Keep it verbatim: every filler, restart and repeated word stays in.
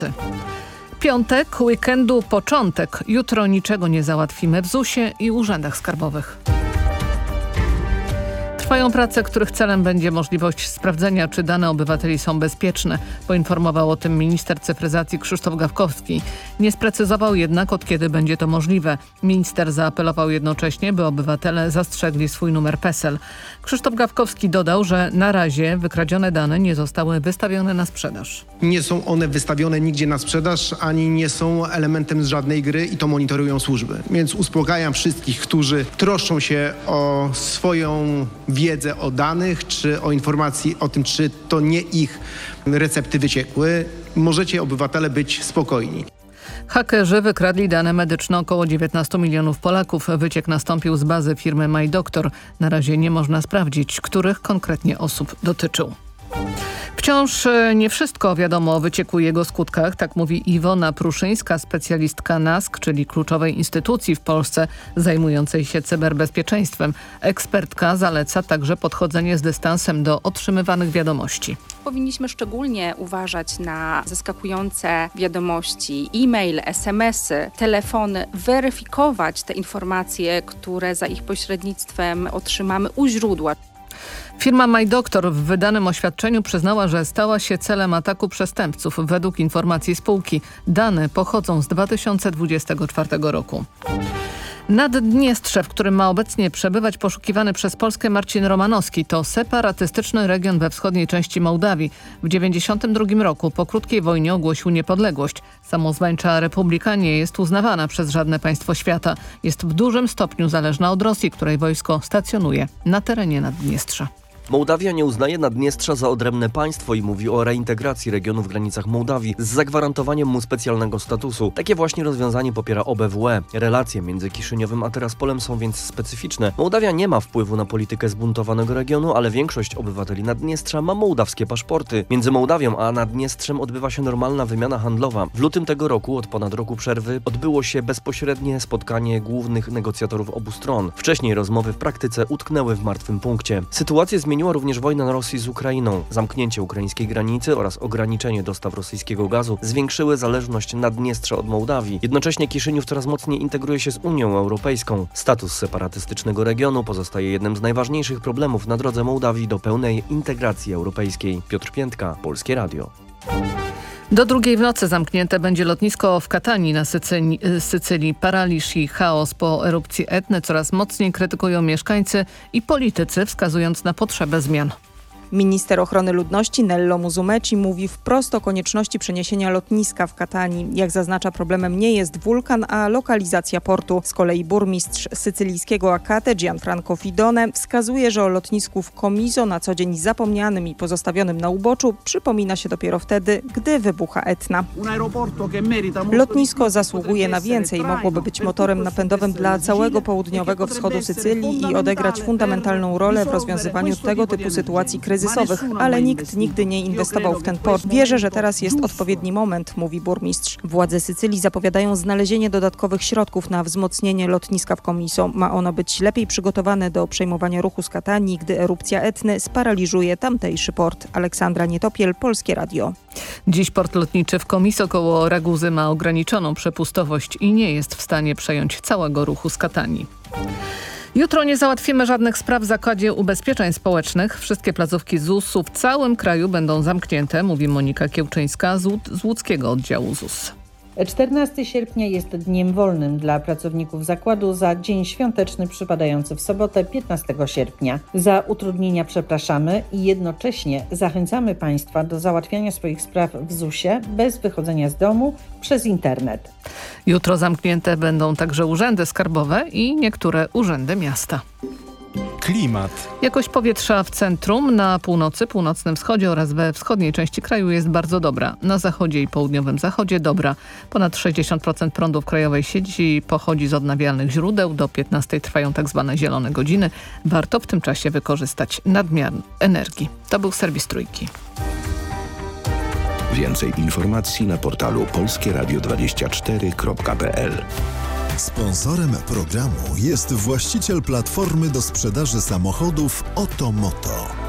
Piątek, weekendu początek. Jutro niczego nie załatwimy w zusie i urzędach skarbowych. Trwają prace, których celem będzie możliwość sprawdzenia, czy dane obywateli są bezpieczne. Poinformował o tym minister cyfryzacji Krzysztof Gawkowski. Nie sprecyzował jednak, od kiedy będzie to możliwe. Minister zaapelował jednocześnie, by obywatele zastrzegli swój numer PESEL. Krzysztof Gawkowski dodał, że na razie wykradzione dane nie zostały wystawione na sprzedaż. Nie są one wystawione nigdzie na sprzedaż, ani nie są elementem z żadnej gry i to monitorują służby. Więc uspokajam wszystkich, którzy troszczą się o swoją wiedzę o danych, czy o informacji o tym, czy to nie ich recepty wyciekły. Możecie, obywatele, być spokojni. Hakerzy wykradli dane medyczne około dziewiętnastu milionów Polaków. Wyciek nastąpił z bazy firmy MyDoctor. Na razie nie można sprawdzić, których konkretnie osób dotyczył. Wciąż nie wszystko wiadomo o wycieku i jego skutkach, tak mówi Iwona Pruszyńska, specjalistka N A S K, czyli kluczowej instytucji w Polsce zajmującej się cyberbezpieczeństwem. Ekspertka zaleca także podchodzenie z dystansem do otrzymywanych wiadomości. Powinniśmy szczególnie uważać na zaskakujące wiadomości, e-mail, es em esy, telefony, weryfikować te informacje, które za ich pośrednictwem otrzymamy u źródła. Firma MyDoctor w wydanym oświadczeniu przyznała, że stała się celem ataku przestępców. Według informacji spółki dane pochodzą z dwa tysiące dwudziestego czwartego roku. Naddniestrze, w którym ma obecnie przebywać poszukiwany przez Polskę Marcin Romanowski, to separatystyczny region we wschodniej części Mołdawii. W tysiąc dziewięćset dziewięćdziesiątym drugim roku po krótkiej wojnie ogłosił niepodległość. Samozwańcza republika nie jest uznawana przez żadne państwo świata. Jest w dużym stopniu zależna od Rosji, której wojsko stacjonuje na terenie Naddniestrza. Mołdawia nie uznaje Naddniestrza za odrębne państwo i mówi o reintegracji regionu w granicach Mołdawii z zagwarantowaniem mu specjalnego statusu. Takie właśnie rozwiązanie popiera O B W E. Relacje między Kiszyniowem a Tiraspolem są więc specyficzne. Mołdawia nie ma wpływu na politykę zbuntowanego regionu, ale większość obywateli Naddniestrza ma mołdawskie paszporty. Między Mołdawią a Naddniestrzem odbywa się normalna wymiana handlowa. W lutym tego roku, od ponad roku przerwy, odbyło się bezpośrednie spotkanie głównych negocjatorów obu stron. Wcześniej rozmowy w praktyce utknęły w martwym punkcie. Sytuację zmieniła również wojna Rosji z Ukrainą. Zamknięcie ukraińskiej granicy oraz ograniczenie dostaw rosyjskiego gazu zwiększyły zależność Naddniestrza od Mołdawii. Jednocześnie Kiszyniów coraz mocniej integruje się z Unią Europejską. Status separatystycznego regionu pozostaje jednym z najważniejszych problemów na drodze Mołdawii do pełnej integracji europejskiej. Piotr Piętka, Polskie Radio. Do drugiej w nocy zamknięte będzie lotnisko w Katanii na Sycylii. Sycylii. Paraliż i chaos po erupcji Etny coraz mocniej krytykują mieszkańcy i politycy, wskazując na potrzebę zmian. Minister ochrony ludności Nello Musumeci mówi wprost o konieczności przeniesienia lotniska w Katanii. Jak zaznacza, problemem nie jest wulkan, a lokalizacja portu. Z kolei burmistrz sycylijskiego Akate Gianfranco Fidone wskazuje, że o lotnisku w Comiso, na co dzień zapomnianym i pozostawionym na uboczu, przypomina się dopiero wtedy, gdy wybucha Etna. Lotnisko zasługuje na więcej. Mogłoby być motorem napędowym dla całego południowego wschodu Sycylii i odegrać fundamentalną rolę w rozwiązywaniu tego typu sytuacji kryzysowych. Ale nikt nigdy nie inwestował w ten port. Wierzę, że teraz jest odpowiedni moment, mówi burmistrz. Władze Sycylii zapowiadają znalezienie dodatkowych środków na wzmocnienie lotniska w Comiso. Ma ono być lepiej przygotowane do przejmowania ruchu z Katanii, gdy erupcja Etny sparaliżuje tamtejszy port. Aleksandra Nietopiel, Polskie Radio. Dziś port lotniczy w Comiso koło Raguzy ma ograniczoną przepustowość i nie jest w stanie przejąć całego ruchu z Katanii. Jutro nie załatwimy żadnych spraw w Zakładzie Ubezpieczeń Społecznych. Wszystkie placówki Z U S-u w całym kraju będą zamknięte, mówi Monika Kiełczyńska z, Łód- z łódzkiego oddziału Z U S. czternastego sierpnia jest dniem wolnym dla pracowników zakładu za dzień świąteczny przypadający w sobotę piętnastego sierpnia. Za utrudnienia przepraszamy i jednocześnie zachęcamy Państwa do załatwiania swoich spraw w Z U S-ie bez wychodzenia z domu przez internet. Jutro zamknięte będą także urzędy skarbowe i niektóre urzędy miasta. Klimat. Jakość powietrza w centrum, na północy, północnym wschodzie oraz we wschodniej części kraju jest bardzo dobra. Na zachodzie i południowym zachodzie dobra. Ponad sześćdziesiąt procent prądu w krajowej sieci pochodzi z odnawialnych źródeł. Do piętnastej trwają tak zwane zielone godziny. Warto w tym czasie wykorzystać nadmiar energii. To był serwis Trójki. Więcej informacji na portalu polskie radio dwadzieścia cztery kropka p l. Sponsorem programu jest właściciel platformy do sprzedaży samochodów Otomoto.